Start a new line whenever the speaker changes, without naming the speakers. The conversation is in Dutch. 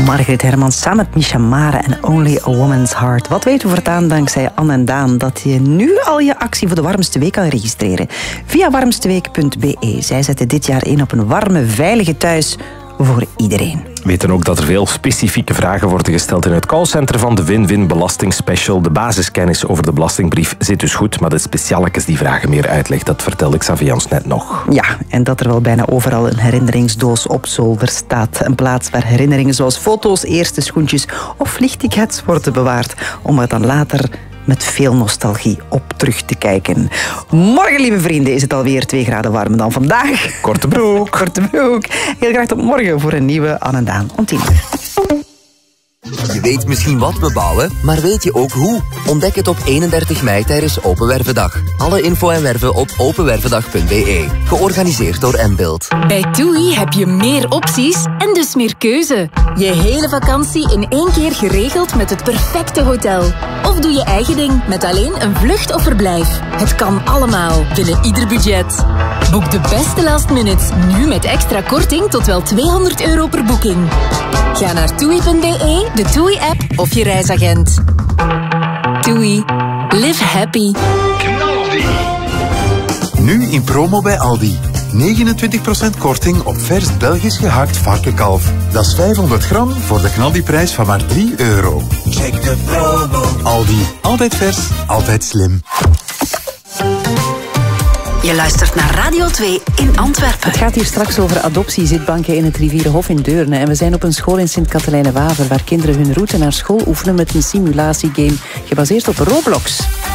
Margriet Hermans samen met Misha Mare en Only a Woman's Heart. Wat weten we voortaan dankzij Anne en Daan? Dat je nu al je actie voor de warmste week kan registreren. Via warmsteweek.be. Zij zetten dit jaar in op een warme, veilige thuis voor iedereen.
We weten ook dat er veel specifieke vragen worden gesteld in het callcenter van de Win-Win Belastingspecial. De basiskennis over de belastingbrief zit dus goed, maar de specialekes die vragen meer uitleg. Dat vertelde Xavier ons net nog.
Ja, en dat er wel bijna overal een herinneringsdoos op zolder staat. Een plaats waar herinneringen zoals foto's, eerste schoentjes of vliegtickets worden bewaard. Om er dan later met veel nostalgie op terug te kijken. Morgen, lieve vrienden, is het alweer 2 graden warmer dan vandaag.
Korte broek.
Korte broek. Heel graag tot morgen voor een nieuwe Anne en Daan om 10 uur.
Je weet misschien wat we bouwen, maar weet je ook hoe? Ontdek het op 31 mei tijdens Open Wervendag. Alle info en werven op openwervendag.be. Georganiseerd door Mbuild.
Bij TUI heb je meer opties en dus meer keuze. Je hele vakantie in 1 keer geregeld met het perfecte hotel. Of doe je eigen ding met alleen een vlucht of verblijf. Het kan allemaal binnen ieder budget. Boek de beste last minutes nu met extra korting tot wel €200 per boeking. Ga naar TUI.be, de TUI-app of je reisagent. TUI. Live happy.
Knaldi. Nu in promo bij Aldi. 29% korting op vers Belgisch gehakt varkenkalf. Dat is 500 gram voor de knaldiprijs van maar €3. Check de promo. Aldi. Altijd vers, altijd slim.
Je luistert naar Radio 2 in Antwerpen.
Het gaat hier straks over adoptiezitbanken in het Rivierenhof in Deurne. En we zijn op een school in Sint-Katelijne-Waver waar kinderen hun route naar school oefenen met een simulatiegame gebaseerd op Roblox.